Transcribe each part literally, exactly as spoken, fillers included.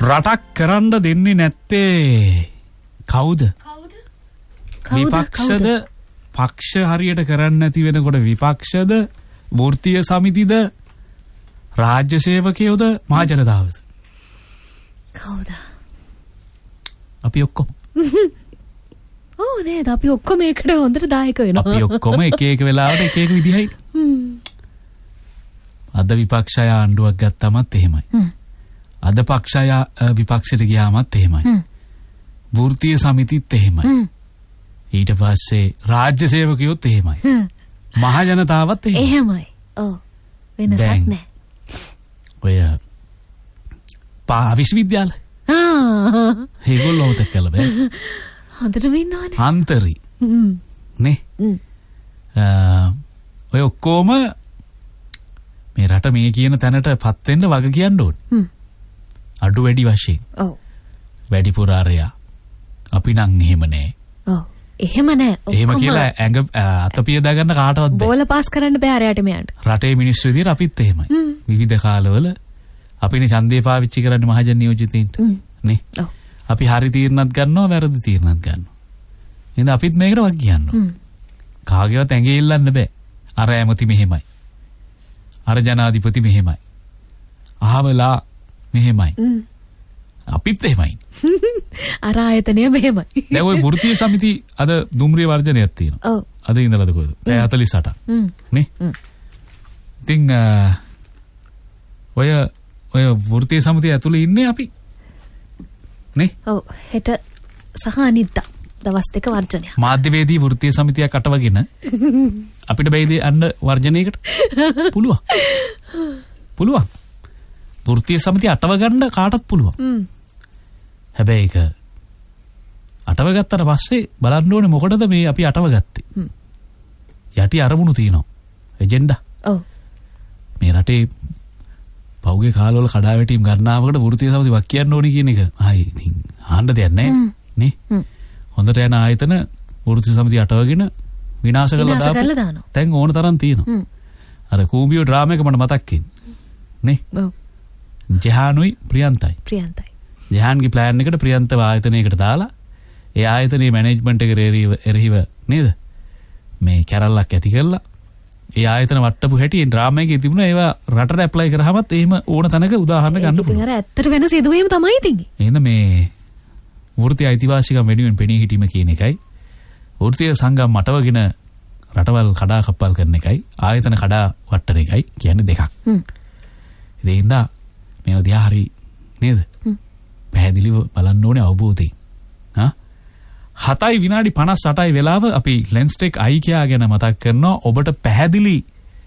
රටක් කරන්න දෙන්නේ නැත්තේ කවුද? කවුද? විපක්ෂද? පක්ෂ හරියට කරන්නේ නැති වෙනකොට විපක්ෂද? වෘත්තීය සමිතිද? රාජ්‍ය සේවකයෝද? මහ ජනතාවද? කවුද? අපි ඔක්කොම. ඕ නේද අපි ඔක්කොම ඒකට හොඳට දායක වෙනවා. අපි ඔක්කොම එක එක වෙලාවට එක එක විදිහයි. අද විපක්ෂය ආණ්ඩුවක් ගත්තමත් එහෙමයි. අද පක්ෂය විපක්ෂයට ගියාමත් එහෙමයි. වෘත්තීය සමිතිත් එහෙමයි. ඊට පස්සේ රාජ්‍ය සේවකයෝත් එහෙමයි. මහ ජනතාවත් එහෙමයි. එහෙමයි. ඔව්. වෙනසක් නැහැ. ඔය පා විශ්වවිද්‍යාල. ආ. ඒගොල්ලෝ උත කළ බෑ. හොඳටම ඉන්නවනේ. අන්තරි. නේ. ඔය ඔක්කොම මේ රට මේ කියන තැනට පත් වෙන්න වග කියන්න ඕනේ. අඩු වැඩි වශයෙන්. ඔව්. වැඩිපුර ආරයා. අපි නම් එහෙම නෑ. ඔව්. එහෙම නෑ. එහෙම කියලා ඇඟ අතපිය දාගන්න කාටවත් බෑ. බෝල පාස් කරන්න බෑ ආරයට මෙයන්ට. රටේ මිනිස්සු විදියට අපිත් එහෙමයි. විවිධ කාලවල අපිනේ ඡන්දේ පාවිච්චි කරන්නේ මහජන නියෝජිතයින්ට. නේ. ඔව්. අපි හරි තීරණත් ගන්නවා වැරදි තීරණත් ගන්නවා. එහෙනම් අපිත් මේකට වක් කියනවා. කාගේවත් ඇඟේ ඉල්ලන්න බෑ. අර ඇමති මෙහෙමයි. අර ජනාධිපති මෙහෙමයි. අහවලා මෙහෙමයි. අපිත් එහෙමයි. අර ආයතනය මෙහෙමයි. දැන් ওই වෘත්තීය සමිති අද දුම්රිය වර්ජනයක් තියෙනවා. ඔව්. අද ඉඳලාද කොහෙද? පැය හතළිස් අටක්. නේ? ඉතින් ඔය ඔය වෘත්තීය සමිතිය ඇතුලේ ඉන්නේ අපි. නේ? ඔව්. හෙට සහ අනිද්දා දවස් දෙක වර්ජනයක්. මාධ්‍යවේදී වෘත්තීය සමිතියක් අටවගෙන අපිට බැයිද අන්න වර්ජනයකට? පුළුවන්. පුළුවන්. වෘත්තීය සමිතිය අටව ගන්න කාටත් පුළුවන්. හැබැයි ඒක අටව ගත්තට පස්සේ බලන්න ඕනේ මොකටද මේ අපි අටව ගත්තේ? යටි අරමුණු තියෙනවා. එජෙන්ඩා. ඔව්. මේ රටේ පෞගේ කාලවල කඩාවැටීම් ගණනාවකට වෘත්තීය සමිතියක් කියන්න ඕනේ කියන එක. ආයි ඉතින් ආන්න දෙයක් නැහැ නේ. හොඳට යන ආයතන වෘත්තීය සමිතිය අටවගෙන විනාශ කරලා දානවා. දැන් ඕන තරම් තියෙනවා. අර කූඹියෝ ඩ්‍රාමා එක මට මතක් වෙන්නේ. නේ? ඔව්. ජහානුයි ප්‍රියන්තයි. ප්‍රියන්තයි. ජහාන්ගේ ප්ලෑන් එකට ප්‍රියන්තව ආයතනයකට දාලා ඒ ආයතනයේ මැනේජ්මන්ට් එක එරෙහිව නේද? මේ කැරල්ලක් ඇති කරලා ඒ ආයතන වට්ටපු හැටි ඒ ඩ්‍රාමා එකේ තිබුණා ඒවා රටට ඇප්ලයි කරාමත් එහෙම ඕන තැනක උදාහරණ ගන්න පුළුවන්. ඉතින් අර ඇත්තට වෙන සිදුවීම තමයි ඉතින්. එහෙනම් මේ වෘත්තීය අයිතිවාසිකම් වෙනුවෙන් පෙනී හිටීම කියන එකයි වෘත්තීය සංගම් මටවගෙන රටවල් කඩා කප්පල් කරන එකයි ආයතන කඩා වට්ටන එකයි කියන්නේ දෙකක්. හ්ම්. ඒ දෙන්නා මේ දිහා හරි නේද? හ්ම්. පැහැදිලිව බලන්න ඕනේ අවබෝධයෙන්. හා හතයි විනාඩි පනස් අටයි වෙලාව අපි ලෙන්ස්ටෙක් අයිකියා ගැන මතක් කරනවා. ඔබට පැහැදිලි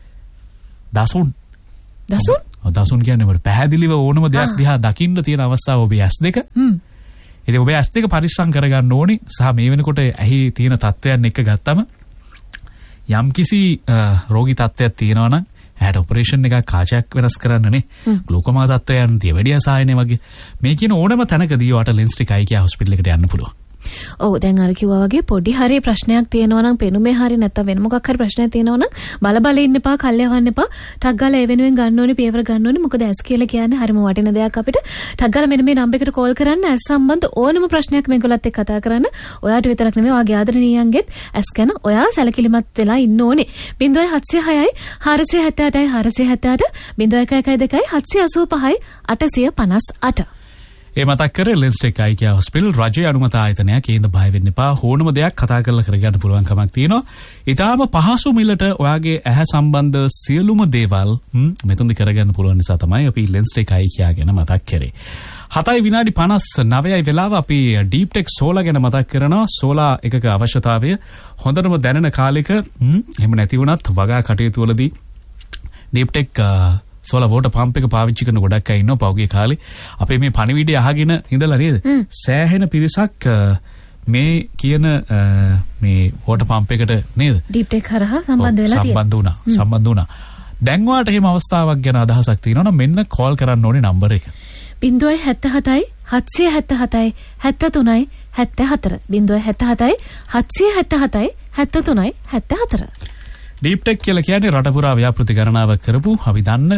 දසුන් දසුන් ඔව් දසුන් කියන්නේ ඔබට පැහැදිලිව ඕනම දෙයක් දිහා දකින්න තියෙන අවස්ථාව ඔබේ ඇස් දෙක. හ්ම්. ඉතින් ඔබේ ඇස් දෙක පරිස්සම් කරගන්න ඕනේ. සහ මේ වෙනකොට ඇහි තියෙන තත්ත්වයන් එක්ක ගත්තම යම්කිසි රෝගී තත්ත්වයක් තියෙනවා නම් ඇහැට ඔපරේෂන් එකක් කාචයක් වෙනස් කරන්නනේ. ග්ලූකෝමා තත්ත්වයන් තියවැඩිය සායනය වගේ මේ කියන ඕනම තැනකදී ඔයාට ලෙන්ස්ටෙක් අයිකියා හොස්පිටල් එකට යන්න පුළුවන්. ඔව් දැන් අර කිව්වා වගේ පොඩි හරි ප්‍රශ්නයක් තියෙනවා නම් පෙනුමේ හරි නැත්නම් වෙන මොකක් හරි ප්‍රශ්නයක් තියෙනවා නම් බල බල ඉන්න එපා කල් යවන්න එපා ටක් ගාලා ඒ වෙනුවෙන් ගන්න ඕනේ පියවර ගන්න ඕනේ මොකද ඇස් කියලා කියන්නේ හරිම වටින දෙයක් අපිට ටක් ගාලා මෙන්න මේ නම්බර් එකට කෝල් කරන්න ඇස් සම්බන්ධ ඕනම ප්‍රශ්නයක් මේගොල්ලත් එක්ක කතා කරන්න ඔයාට විතරක් නෙමෙයි ඔයාගේ ආදරණීයන්ගෙත් ඇස් ගැන ඔයා සැලකිලිමත් වෙලා ඉන්න ඕනේ ज़ीरो सात छह छह चार सात आठ चार सात आठ ज़ीरो एक एक दो सात आठ पाँच आठ पाँच आठ ඒ මතක් කරේ ලෙන්ස්ටෙක් අයිකියා හොස්පිටල් රජයේ අනුමත ආයතනයක්. ඒඳ බය වෙන්න එපා. ඕනම දෙයක් කතා කරලා කරගන්න පුළුවන් කමක් තියෙනවා. ඊටාම පහසු මිලට ඔයාගේ ඇහැ සම්බන්ධ සියලුම දේවල් මෙතනදි කරගන්න පුළුවන් නිසා තමයි අපි ලෙන්ස්ටෙක් අයිකියා ගැන මතක් කරේ. හතයි විනාඩි පනස් නවයයි වෙලාව අපි ඩීප්ටෙක් සෝලා ගැන මතක් කරනවා. සෝලා එකක අවශ්‍යතාවය හොඳටම දැනෙන කාලෙක එහෙම නැති වුණත් වගා කටයුතු වලදී ඩීප්ටෙක් සෝලා වෝටර් පම්ප් එක පාවිච්චි කරන ගොඩක් අය ඉන්නවා පෞගේ කාලේ. අපේ මේ පණිවිඩය අහගෙන ඉඳලා නේද? සෑහෙන පිරිසක් මේ කියන මේ වෝටර් පම්ප් එකට නේද? ඩීප්ටෙක් හරහා සම්බන්ධ වෙලා තියෙනවා. සම්බන්ධ වුණා. සම්බන්ධ වුණා. දැන් ඔයාලට එහෙම අවස්ථාවක් ගැන අදහසක් තියෙනවා නම් මෙන්න කෝල් කරන්න ඕනේ නම්බර එක. ज़ीरो सात सात सात सात सात सात तीन सात चार ज़ीरो सात सात सात सात सात सात तीन सात चार ඩීප්ටෙක් කියලා කියන්නේ රට පුරා ව්‍යාපෘති ගණනාවක් කරපු අපි දන්න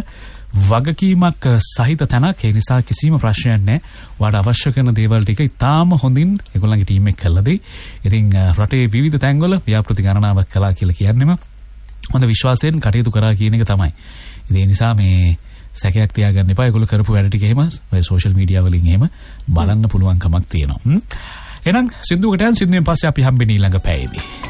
වගකීමක් සහිත තැනක්. ඒ නිසා කිසිම ප්‍රශ්නයක් නැහැ. ඔයාලට අවශ්‍ය කරන දේවල් ටික ඉතාම හොඳින් ඒගොල්ලන්ගේ ටීම් එක කළා දෙයි. ඉතින් රටේ විවිධ තැන්වල ව්‍යාපෘති ගණනාවක් කළා කියලා කියන්නේම හොඳ විශ්වාසයෙන් කටයුතු කරා කියන එක තමයි. ඉතින් ඒ නිසා මේ සැකයක් තියාගන්න එපා. ඒගොල්ලෝ කරපු වැඩ ටික එහෙම ඔය සෝෂල් මීඩියා වලින් එහෙම බලන්න පුළුවන් කමක් තියෙනවා. එහෙනම් සින්දුවකට යන් සින්දුවෙන් පස්සේ අපි හම්බෙන්නේ ඊළඟ පැයේදී.